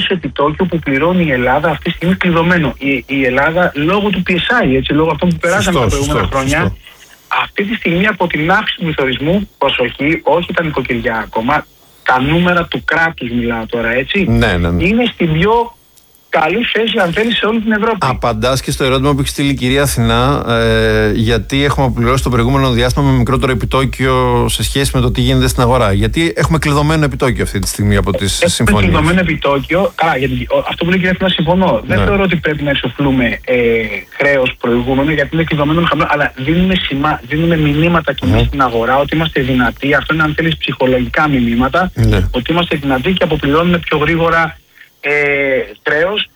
μέσο επιτόκιο που πληρώνει η Ελλάδα αυτή τη στιγμή κλειδωμένο. Η Ελλάδα λόγω του PSI, έτσι, λόγω αυτών που περάσαμε τα προηγούμενα χρόνια, αυτή τη στιγμή από την αύξηση του πληθωρισμού, προσοχή, όχι τα νοικοκυριά ακόμα, τα νούμερα του κράτους μιλάω τώρα, έτσι, είναι στην πιο καλή θέση, αν θέλει, σε όλη την Ευρώπη. Απαντάς και στο ερώτημα που έχει στείλει η κυρία Αθηνά, γιατί έχουμε αποπληρώσει το προηγούμενο διάστημα με μικρότερο επιτόκιο σε σχέση με το τι γίνεται στην αγορά. Γιατί έχουμε κλειδωμένο επιτόκιο αυτή τη στιγμή από τις συμφωνίες. Έχουμε κλειδωμένο επιτόκιο. Καλά, γιατί αυτό που λέει η κυρία Αθηνά συμφωνώ. Δεν θεωρώ ότι πρέπει να εξοφλούμε χρέος προηγούμενο, γιατί είναι κλειδωμένο χαμηλό, αλλά δίνουμε μηνύματα και μέσα στην αγορά ότι είμαστε δυνατοί. Αυτό είναι, αν θέλει, ψυχολογικά μηνύματα. Ότι είμαστε δυνατοί και αποπληρώνουμε πιο γρήγορα χρέος.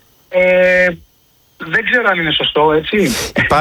Δεν ξέρω αν είναι σωστό, έτσι.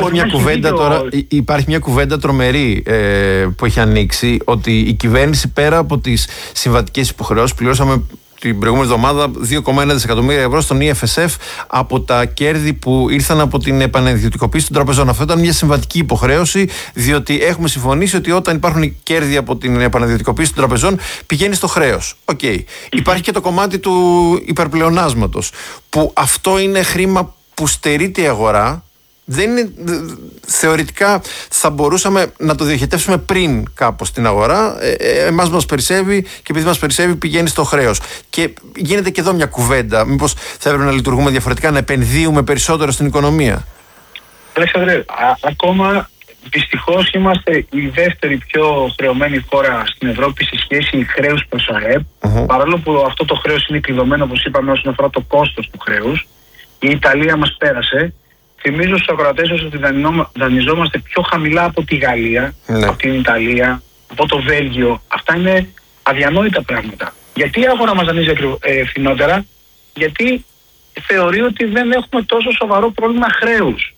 Υπάρχει μια κουβέντα τρομερή που έχει ανοίξει, ότι η κυβέρνηση, πέρα από τις συμβατικές υποχρεώσεις, πληρώσαμε την προηγούμενη εβδομάδα 2,1 δισεκατομμύρια ευρώ στον EFSF από τα κέρδη που ήρθαν από την επανεδιωτικοποίηση των τραπεζών. Αυτό ήταν μια συμβατική υποχρέωση, διότι έχουμε συμφωνήσει ότι όταν υπάρχουν κέρδη από την επανεδιωτικοποίηση των τραπεζών πηγαίνει στο χρέος. Υπάρχει και το κομμάτι του υπερπλεονάσματος, που αυτό είναι χρήμα που στερείται η αγορά. Δεν είναι, θεωρητικά θα μπορούσαμε να το διοχετεύσουμε πριν κάπως στην αγορά. Εμάς μας περισσεύει και επειδή μας περισσεύει πηγαίνει στο χρέος. Και γίνεται και εδώ μια κουβέντα. Μήπως θα έπρεπε να λειτουργούμε διαφορετικά, να επενδύουμε περισσότερο στην οικονομία. Αλέξανδρε, ακόμα δυστυχώς είμαστε η δεύτερη πιο χρεωμένη χώρα στην Ευρώπη σε σχέση χρέους προς ΑΕΠ. Παρόλο που αυτό το χρέος είναι κλειδωμένο, όπως είπαμε, όσον αφορά το κόστος του χρέους. Η Ιταλία μας πέρασε. Θυμίζω στους ακροατές ότι δανειζόμαστε πιο χαμηλά από τη Γαλλία, από την Ιταλία, από το Βέλγιο. Αυτά είναι αδιανόητα πράγματα. Γιατί η αγορά μας δανείζει φθηνότερα? Γιατί θεωρεί ότι δεν έχουμε τόσο σοβαρό πρόβλημα χρέους.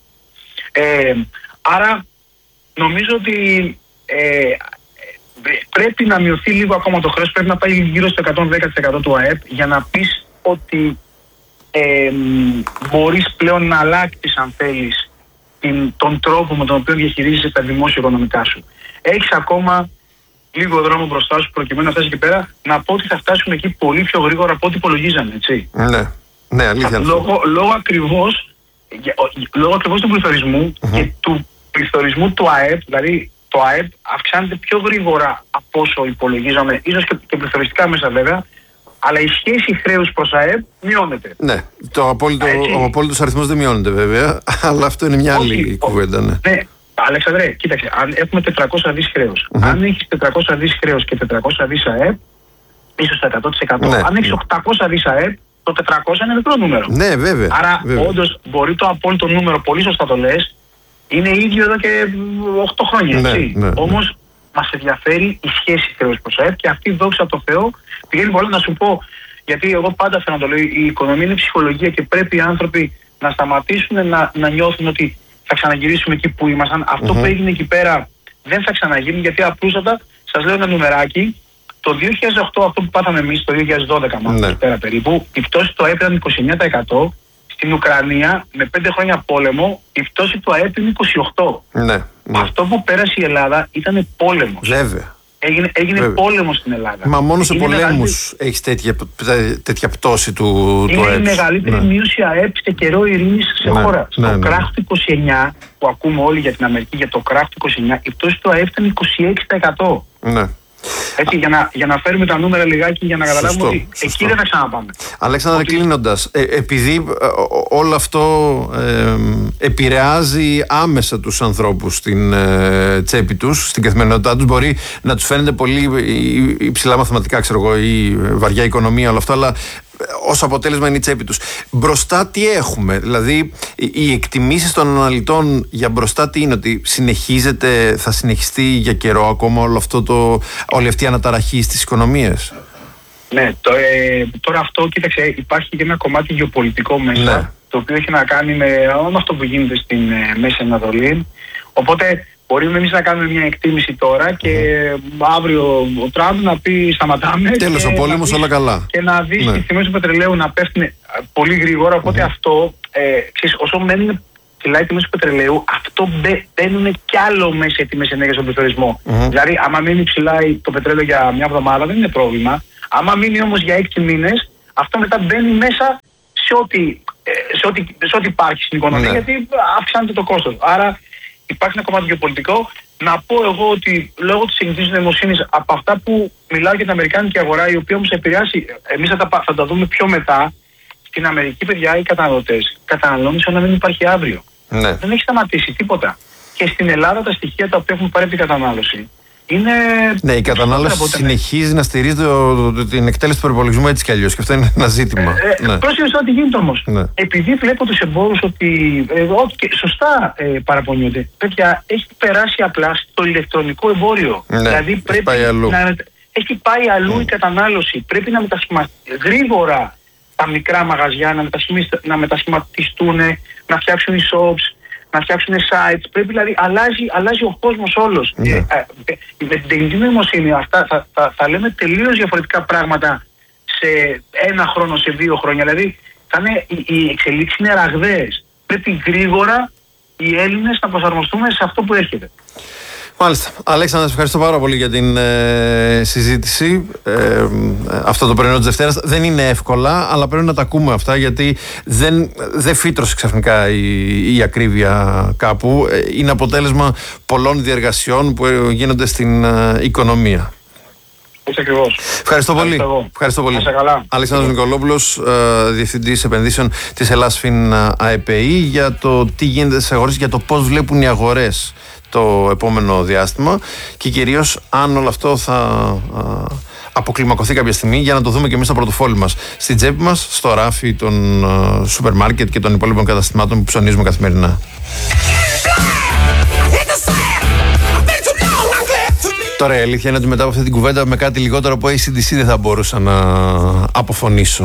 Άρα νομίζω ότι πρέπει να μειωθεί λίγο ακόμα το χρέος, πρέπει να πάει γύρω στο 110% του ΑΕΠ για να πεις ότι μπορείς πλέον να αλλάξεις, αν θέλεις, τον τρόπο με τον οποίο διαχειρίζεσαι τα δημόσια οικονομικά σου. Έχεις ακόμα λίγο δρόμο μπροστά σου προκειμένου να φτάσεις εκεί πέρα. Να πω ότι θα φτάσουν εκεί πολύ πιο γρήγορα από ό,τι υπολογίζαμε, έτσι. Ναι, αλήθεια. Λόγω ακριβώς του πληθωρισμού και του πληθωρισμού του ΑΕΠ, δηλαδή το ΑΕΠ αυξάνεται πιο γρήγορα από όσο υπολογίζαμε, ίσως και πληθωριστικά μέσα βέβαια, αλλά η σχέση χρέους προς ΑΕΠ μειώνεται. Ναι, ο απόλυτος αριθμός δεν μειώνεται βέβαια, αλλά αυτό είναι μια άλλη κουβέντα. Ναι, Αλέξανδρε, κοίταξε, αν έχουμε 400 δις χρέος, αν έχεις 400 δις χρέος και 400 δις ΑΕΠ, ίσως τα 100%. Αν έχεις 800 δις ΑΕΠ, το 400 είναι μικρό νούμερο. Ναι, βέβαια. Άρα, όντως, μπορεί το απόλυτο νούμερο, πολύ σωστά το λες, είναι ίδιο εδώ και 8 χρόνια, έτσι. Όμως, μας ενδιαφέρει η σχέση χρέους προς ΑΕΠ και αυτή, δόξα τω Θεώ, πηγαίνει πολύ. Να σου πω, γιατί εγώ πάντα θέλω να το λέω, η οικονομία είναι ψυχολογία και πρέπει οι άνθρωποι να σταματήσουν να νιώθουν ότι θα ξαναγυρίσουμε εκεί που ήμασταν. Αυτό που έγινε εκεί πέρα δεν θα ξαναγίνει, γιατί απλούστατα, σας λέω ένα νουμεράκι, το 2008, αυτό που πάθαμε εμείς, το 2012 μάλλον, πέρα περίπου, η πτώση του ΑΕΠ ήταν 29%. Στην Ουκρανία, με 5 χρόνια πόλεμο, η πτώση του ΑΕΠ είναι 28%. Αυτό που πέρασε η Ελλάδα ήταν πόλεμος. Βέβαια. Έγινε πόλεμος στην Ελλάδα. Μα μόνο σε πολέμους έχεις τέτοια πτώση του ΑΕΠ. Είναι η μεγαλύτερη μείωση ΑΕΠ σε καιρό ειρήνης σε χώρα. Στο κράχ του 29, που ακούμε όλοι για την Αμερική, για το κράχ του 29, η πτώση του ΑΕΠ ήταν 26%. Έτσι, για να φέρουμε τα νούμερα λιγάκι, για να καταλάβουμε ότι εκεί δεν θα ξαναπάμε. Αλέξανδρε, κλείνοντας, επειδή όλο αυτό επηρεάζει άμεσα τους ανθρώπους στην τσέπη τους, στην καθημερινότητά τους, μπορεί να τους φαίνεται πολύ υψηλά μαθηματικά, ξέρω εγώ, ή βαριά οικονομία, όλο αυτό, αλλά ως αποτέλεσμα είναι η τσέπη τους. Μπροστά τι έχουμε? Δηλαδή, οι εκτιμήσεις των αναλυτών για μπροστά τι είναι? Ότι θα συνεχιστεί για καιρό ακόμα όλη αυτή η αναταραχή στις οικονομίες? Ναι, τώρα αυτό, κοίταξε, υπάρχει και ένα κομμάτι γεωπολιτικό μέσα, το οποίο έχει να κάνει με αυτό που γίνεται στην Μέση Ανατολή. Οπότε μπορούμε εμείς να κάνουμε μια εκτίμηση τώρα και αύριο ο Τραμπ να πει σταματάμε. Τέλος ο πόλεμος, όλα καλά. Και να δεις τις τιμές του πετρελαίου να πέφτουν πολύ γρήγορα. Οπότε αυτό, ξέρεις, όσο μένουν ψηλά οι τιμές του πετρελαίου, αυτό μπαίνουν κι άλλο μέσα οι τιμές ενέργειας στον πληθωρισμό. Δηλαδή, άμα μείνει ψηλά το πετρέλαιο για μια εβδομάδα δεν είναι πρόβλημα. Άμα μείνει όμως για 6 μήνες, Αυτό μετά μπαίνει μέσα σε ό,τι υπάρχει στην οικονομία, γιατί αυξάνεται το κόστος. Άρα υπάρχει ένα κομμάτι γεωπολιτικό. Να πω εγώ ότι λόγω της τεχνητής νοημοσύνης, από αυτά που μιλάω για την αμερικάνικη αγορά, η οποία όμως θα επηρεάσει, εμείς θα τα δούμε πιο μετά, στην Αμερική, παιδιά, οι καταναλωτές καταναλώνουν σαν να μην υπάρχει αύριο. Ναι. Δεν έχει σταματήσει τίποτα. Και στην Ελλάδα τα στοιχεία τα οποία έχουμε πάρει από την κατανάλωση είναι. Ναι, η κατανάλωση συνεχίζει να στηρίζει την εκτέλεση του προϋπολογισμού έτσι κι αλλιώς. Και αυτό είναι ένα ζήτημα. Πρόσεχε τι γίνεται όμως. Ναι. Επειδή βλέπω τους εμπόρους ότι. Σωστά παραπονιούνται. Παιδιά, έχει περάσει απλά στο ηλεκτρονικό εμπόριο. Ναι, δηλαδή πρέπει έχει πάει αλλού η κατανάλωση. Πρέπει να μετασχηματιστούν γρήγορα τα μικρά μαγαζιά, να μετασχηματιστούν, να φτιάξουν e-shops, να φτιάξουν sites. Πρέπει δηλαδή, αλλάζει ο κόσμος όλος. Ναι. Με την τεχνητή νοημοσύνη αυτά θα λέμε τελείως διαφορετικά πράγματα σε 1 χρόνο, σε 2 χρόνια. Δηλαδή οι εξελίξεις είναι ραγδαίες. Πρέπει γρήγορα οι Έλληνες να προσαρμοστούμε σε αυτό που έρχεται. Μάλιστα. Αλέξανδρα, σε ευχαριστώ πάρα πολύ για την συζήτηση. Αυτό το πρωινό της Δευτέρας δεν είναι εύκολα, αλλά πρέπει να τα ακούμε αυτά, γιατί δεν φύτρωσε ξαφνικά η ακρίβεια κάπου. Είναι αποτέλεσμα πολλών διεργασιών που γίνονται στην οικονομία. Έτσι ακριβώς. Ευχαριστώ πολύ. Ευχαριστώ πολύ. Αλέξανδρος Νικολόπουλος, Διευθυντής Επενδύσεων της Ελλάσφιν ΑΕΠΕΗ, για το τι γίνεται στις αγορές, για το πώς βλέπουν οι αγορές το επόμενο διάστημα και κυρίως αν όλο αυτό θα αποκλιμακωθεί κάποια στιγμή, για να το δούμε και εμείς στο πορτοφόλι μας, στην τσέπη μας, στο ράφι των σούπερ μάρκετ και των υπόλοιπων καταστημάτων που ψωνίζουμε καθημερινά. Τώρα η αλήθεια είναι ότι μετά από αυτή την κουβέντα με κάτι λιγότερο από AC/DC δεν θα μπορούσα να αποφωνήσω.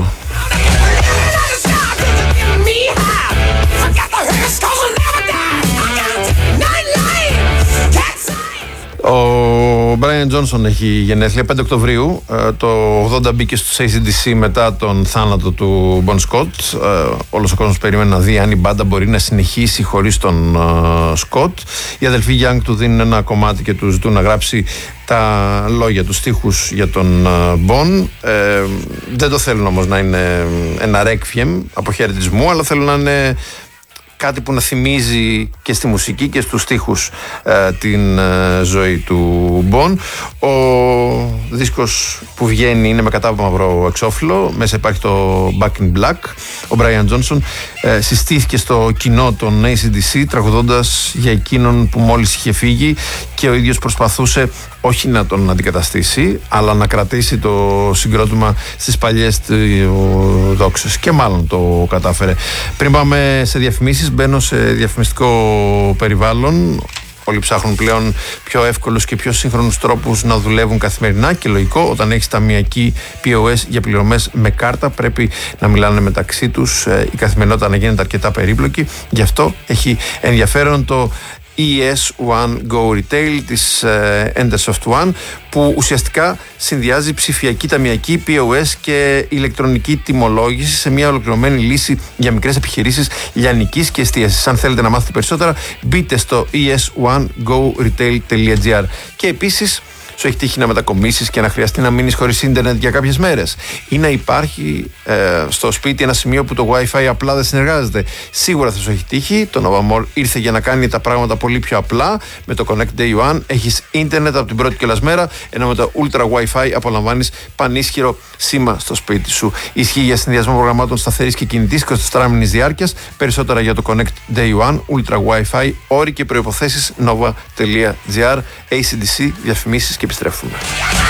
Ο Brian Johnson έχει γενέθλια 5 Οκτωβρίου. Το 80 μπήκε στους AC/DC μετά τον θάνατο του Bon Scott. Όλος ο κόσμος περίμενε να δει αν η μπάντα μπορεί να συνεχίσει χωρίς τον Scott. Οι αδελφοί Young του δίνουν ένα κομμάτι και του ζητούν να γράψει τα λόγια, τους στίχους για τον Bon. Δεν το θέλουν όμως να είναι ένα requiem αποχαιρετισμού, αλλά θέλουν να είναι κάτι που να θυμίζει και στη μουσική και στους στίχους την ζωή του Bon. Ο δίσκος που βγαίνει είναι με κατάβα μαύρο εξώφυλλο, μέσα υπάρχει το Back in Black. Ο Brian Johnson συστήθηκε στο κοινό των AC/DC τραγουδώντας για εκείνον που μόλις είχε φύγει, και ο ίδιος προσπαθούσε όχι να τον αντικαταστήσει, αλλά να κρατήσει το συγκρότημα στις παλιές δόξες, και μάλλον το κατάφερε. Πριν πάμε σε διαφημίσεις, μπαίνω σε διαφημιστικό περιβάλλον. Όλοι ψάχνουν πλέον πιο εύκολους και πιο σύγχρονους τρόπους να δουλεύουν καθημερινά, και λογικό, όταν έχεις ταμειακή POS για πληρωμές με κάρτα πρέπει να μιλάνε μεταξύ τους, η καθημερινότητα να γίνεται αρκετά περίπλοκη. Γι' αυτό έχει ενδιαφέρον το ES1 Go Retail της Endersoft One, που ουσιαστικά συνδυάζει ψηφιακή ταμειακή POS και ηλεκτρονική τιμολόγηση σε μια ολοκληρωμένη λύση για μικρές επιχειρήσεις λιανικής και εστίασης. Αν θέλετε να μάθετε περισσότερα, μπείτε στο es1goretail.gr. Και επίσης, σου έχει τύχει να μετακομίσεις και να χρειαστεί να μείνεις χωρίς ίντερνετ για κάποιες μέρες, ή να υπάρχει στο σπίτι ένα σημείο που το Wi-Fi απλά δεν συνεργάζεται? Σίγουρα θα σου έχει τύχει. Το Novamore ήρθε για να κάνει τα πράγματα πολύ πιο απλά. Με το Connect Day One έχεις ίντερνετ από την πρώτη κιόλας μέρα, ενώ με το Ultra Wi-Fi απολαμβάνεις πανίσχυρο σήμα στο σπίτι σου. Ισχύει για συνδυασμό προγραμμάτων σταθερής και κινητής 24μηνης διάρκειας. Περισσότερα για το Connect Day One, Ultra Wi-Fi, όροι και προϋποθέσεις nova.gr. AC/DC, διαφημίσεις και επιστρέφουμε.